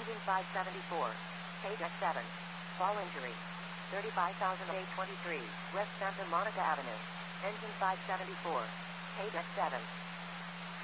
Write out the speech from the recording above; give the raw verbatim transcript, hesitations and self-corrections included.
Engine five seventy-four. Page X seven. Fall injury. thirty-five thousand eight hundred twenty-three, West Santa Monica Avenue. Engine five seventy-four. Page X seven.